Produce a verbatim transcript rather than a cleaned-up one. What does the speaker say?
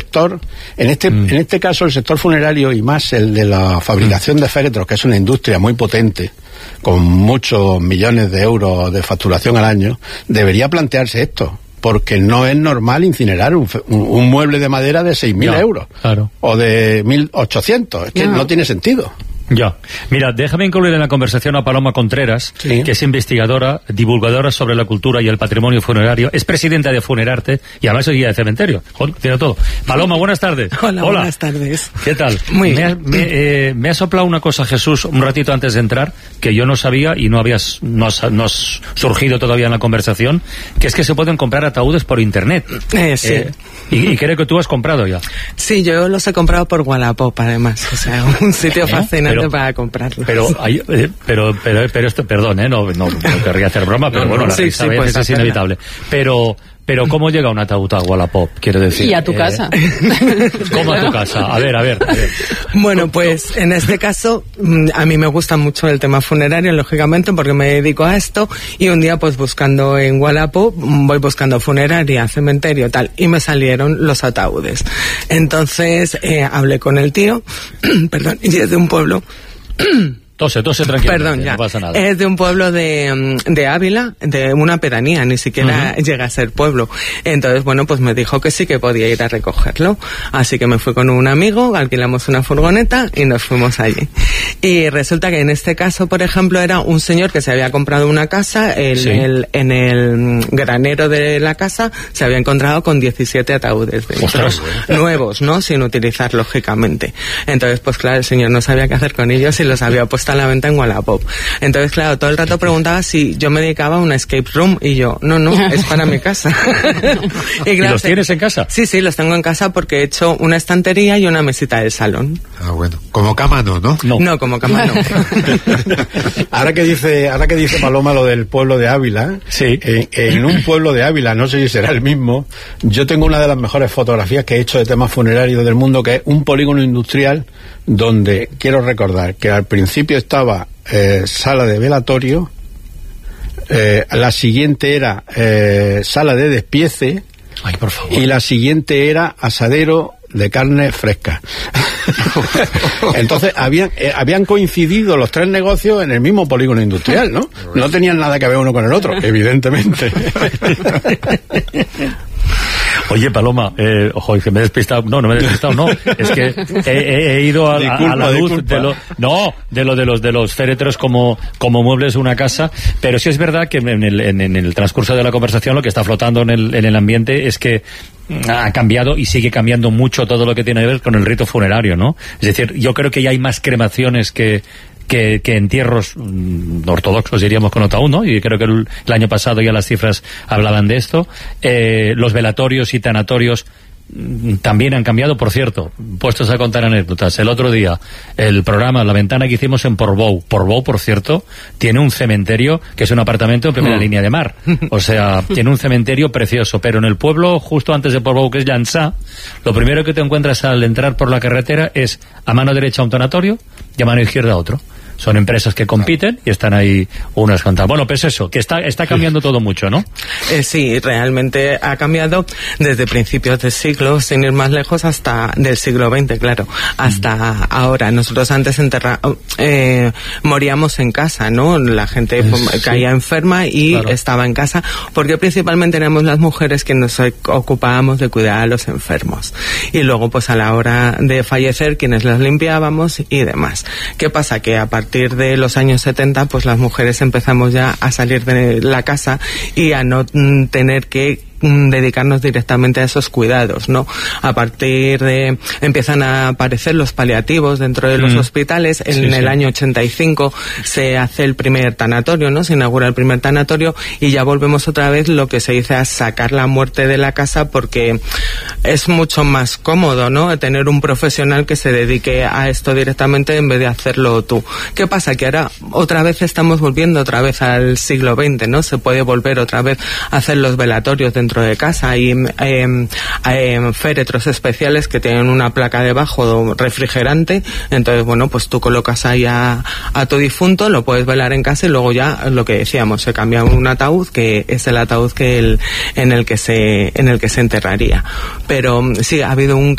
sector, en este mm. en este caso el sector funerario y más el de la fabricación mm. de féretros, que es una industria muy potente, con muchos millones de euros de facturación al año, debería plantearse esto. Porque no es normal incinerar un, un, un mueble de madera de seis mil euros. Claro. O de mil ochocientos. Es que no, no tiene sentido. Ya. Mira, déjame incluir en la conversación a Paloma Contreras, sí. que es investigadora, divulgadora sobre la cultura y el patrimonio funerario, es presidenta de Funerarte y además es guía de cementerio. Joder, tiene todo. Paloma, buenas tardes. Hola, Hola. Buenas tardes. ¿Qué tal? Muy me bien. Ha, me, eh, me ha soplado una cosa, Jesús, un ratito antes de entrar, que yo no sabía y no habías, no has, no has surgido todavía en la conversación, que es que se pueden comprar ataúdes por internet. Eh, sí. Eh, y, y creo que tú has comprado ya. Sí, yo los he comprado por Wallapop, además. O sea, un sitio ¿Eh? fascinante. Pero, para comprarlo. Pero, hay, eh, pero, pero, pero esto, perdón, eh, no, no, no querría hacer broma, pero no, bueno, la sí, risa sí, a veces pues, es inevitable. Pero, pero ¿cómo llega un ataúd a Wallapop? Quiero decir. Y a tu eh, casa. ¿Cómo a tu casa? A ver, a ver, a ver. Bueno, pues en este caso, a mí me gusta mucho el tema funerario, lógicamente, porque me dedico a esto, y un día pues buscando en Wallapop, voy buscando funeraria, cementerio, tal, y me salieron los ataúdes. Entonces, eh, hablé con el tío, perdón, y es de un pueblo Tose, tose tranquilo. Perdón, ya. No pasa nada. Es de un pueblo de, de Ávila, de una pedanía, ni siquiera uh-huh. llega a ser pueblo. Entonces, bueno, pues me dijo que sí que podía ir a recogerlo. Así que me fui con un amigo, alquilamos una furgoneta y nos fuimos allí. Y resulta que en este caso, por ejemplo, era un señor que se había comprado una casa, el, sí. el, en el granero de la casa se había encontrado con diecisiete ataúdes dentro. Ostras. Nuevos, ¿no? Sin utilizar, lógicamente. Entonces, pues claro, el señor no sabía qué hacer con ellos y los había puesto a la venta en Wallapop. Entonces, claro, todo el rato preguntaba si yo me dedicaba a una escape room y yo, no, no, es para mi casa. y, claro, ¿Y los tienes en casa? Sí, sí, los tengo en casa porque he hecho una estantería y una mesita del salón. Ah, bueno. Como cama no, ¿no? No, no como cama no. ahora que dice, ahora que dice Paloma lo del pueblo de Ávila, sí. en, en un pueblo de Ávila, no sé si será el mismo, yo tengo una de las mejores fotografías que he hecho de temas funerarios del mundo, que es un polígono industrial donde quiero recordar que al principio estaba eh, sala de velatorio, eh, la siguiente era eh, sala de despiece. Ay, por favor. Y la siguiente era asadero de carne fresca. Entonces habían eh, habían coincidido los tres negocios en el mismo polígono industrial, ¿no? No tenían nada que ver uno con el otro, evidentemente. Oye, Paloma, eh, ojo, que me he despistado. No, no me he despistado, no. Es que he, he, he ido a, disculpa, a la luz disculpa. de lo, no, de lo de los de los féretros como como muebles de una casa. Pero sí es verdad que en el, en, en el transcurso de la conversación lo que está flotando en el, en el ambiente es que ha cambiado y sigue cambiando mucho todo lo que tiene que ver con el rito funerario, ¿no? Es decir, yo creo que ya hay más cremaciones que Que, que entierros mm, ortodoxos, diríamos, con ataúd, ¿no? Y creo que el, el año pasado ya las cifras hablaban de esto. Eh, los velatorios y tanatorios mm, también han cambiado, por cierto, puestos a contar anécdotas. El otro día, el programa La Ventana que hicimos en Portbou. Portbou, por cierto, tiene un cementerio que es un apartamento en primera mm. línea de mar. O sea, tiene un cementerio precioso, pero en el pueblo justo antes de Portbou, que es Llançà, lo primero que te encuentras al entrar por la carretera es a mano derecha un tanatorio y a mano izquierda otro. Son empresas que compiten y están ahí unas contra. Bueno, pues eso, que está está cambiando todo mucho, ¿no? Eh, sí, realmente ha cambiado desde principios del siglo, sin ir más lejos, hasta del siglo veinte, claro, hasta mm. ahora. Nosotros antes enterra, eh, moríamos en casa, ¿no? La gente sí. caía enferma y claro. estaba en casa, porque principalmente éramos las mujeres que nos ocupábamos de cuidar a los enfermos. Y luego, pues a la hora de fallecer, quienes los limpiábamos y demás. ¿Qué pasa? Que a partir A partir de los años setenta, pues las mujeres empezamos ya a salir de la casa y a no mm, tener que dedicarnos directamente a esos cuidados, ¿no? A partir de empiezan a aparecer los paliativos dentro de los mm. hospitales. En sí, el sí. año ochenta y cinco se hace el primer tanatorio, ¿no? Se inaugura el primer tanatorio y ya volvemos otra vez lo que se dice a sacar la muerte de la casa, porque es mucho más cómodo, ¿no? Tener un profesional que se dedique a esto directamente en vez de hacerlo tú. ¿Qué pasa? Que ahora otra vez estamos volviendo otra vez al siglo veinte, ¿no? Se puede volver otra vez a hacer los velatorios dentro de casa. Hay eh, eh, féretros especiales que tienen una placa debajo refrigerante, entonces bueno, pues tú colocas ahí a, a tu difunto, lo puedes velar en casa y luego ya lo que decíamos, se cambia un ataúd que es el ataúd que el, en el que se en el que se enterraría. Pero sí, ha habido un